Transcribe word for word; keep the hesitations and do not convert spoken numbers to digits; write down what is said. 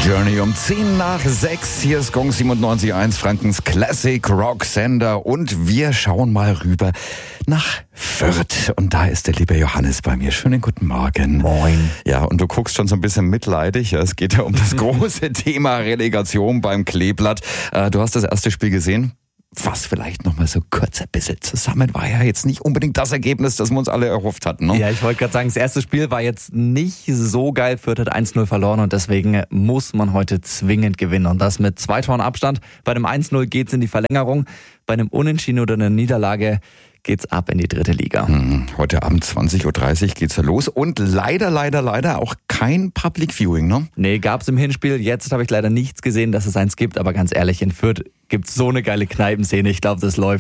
Journey um zehn nach sechs. Hier ist Gong siebenundneunzig Komma eins, Frankens Classic Rock Sender. Und wir schauen mal rüber nach Fürth. Und da ist der liebe Johannes bei mir. Schönen guten Morgen. Moin. Ja, und du guckst schon so ein bisschen mitleidig. Es geht ja um das große Thema Relegation beim Kleeblatt. Du hast das erste Spiel gesehen. Fass vielleicht noch mal so kurz ein bisschen zusammen. War ja jetzt nicht unbedingt das Ergebnis, das wir uns alle erhofft hatten. Ne? Ja, ich wollte gerade sagen, das erste Spiel war jetzt nicht so geil. Fürth hat eins null verloren und deswegen muss man heute zwingend gewinnen. Und das mit zwei Toren Abstand. Bei dem eins null geht's in die Verlängerung. Bei einem Unentschieden oder einer Niederlage geht's ab in die dritte Liga. Hm, heute Abend zwanzig Uhr dreißig geht's ja los. Und leider, leider, leider auch kein Public Viewing, ne? Nee, gab's im Hinspiel. Jetzt habe ich leider nichts gesehen, dass es eins gibt. Aber ganz ehrlich, in Fürth gibt's so eine geile Kneipenszene. Ich glaube, das läuft.